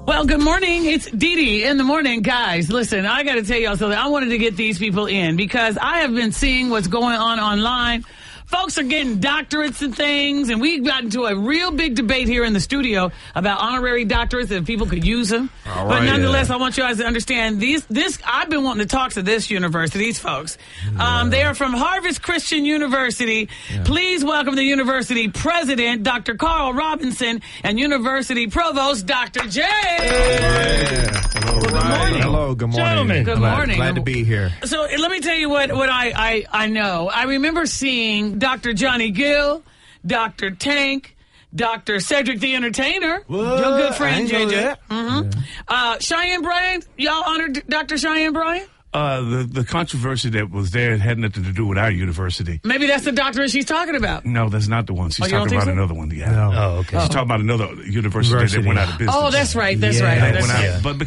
Well, good morning. It's Dee Dee in the morning. Guys, listen, I got to tell y'all something. I wanted to get these people in because I have been seeing what's going on online. Folks are getting doctorates and things, and we got into a real big debate here in the studio about honorary doctorates and if people could use them. All but right, nonetheless, I want you guys to understand this. I've been wanting to talk to this university, these folks. They are from Harvest Christian University. Yeah. Please welcome the university president, Dr. Carl Robinson, and university provost, Dr. J. Yeah. Hello, good morning. Hello, good morning. Gentlemen. Good morning. Glad to be here. So let me tell you what I know. I remember seeing Dr. Johnny Gill, Dr. Tank, Dr. Cedric the Entertainer, your good friend, JJ. Mm-hmm. Yeah. Cheyenne Bryant, y'all honored Dr. Cheyenne Bryant? The controversy that was there had nothing to do with our university. Maybe that's the doctorate she's talking about. No, that's not the one. She's talking about another one. Yeah. No. Oh, okay. She's talking about another university that went out of business. Oh, that's right. That's right. But